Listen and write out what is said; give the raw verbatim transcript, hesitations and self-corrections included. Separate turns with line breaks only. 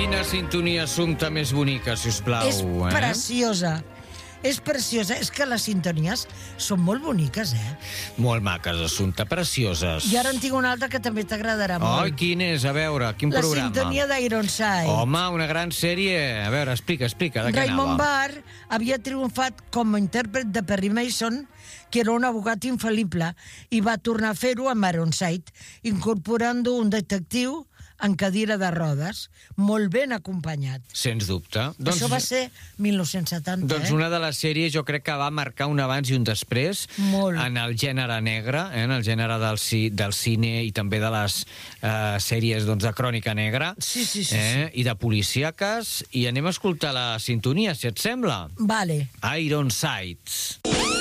Quina sintonia assumpta més bonica, sisplau.
És
eh?
preciosa. És preciosa. És que les sintonies són molt boniques, eh?
Molt maques, Assumpta, precioses.
I ara en tinc una altra que també t'agradarà molt.
Ai, quin és? A veure, quin
La
programa?
sintonia d'Ironside.
Home, una gran sèrie. A veure, explica, explica, de què
Raymond
anava?
Barr havia triomfat com a intèrpret de Perry Mason, que era un abogat infal·lible, i va tornar a fer-ho amb Ironside, incorporant un detectiu en cadira de rodes, molt ben acompanyat.
Sens dubte. Doncs,
Això va ser mil nou-cents setanta,
doncs
eh?
una de les sèries jo crec que va marcar un abans i un després
Molt.
en el gènere negre, eh? en el gènere del, ci, del cine i també de les eh, sèries doncs, de crònica negra
Sí, sí, sí,
eh? i de policíaques. I anem a escoltar la sintonia, si et sembla.
Vale.
Ironsides.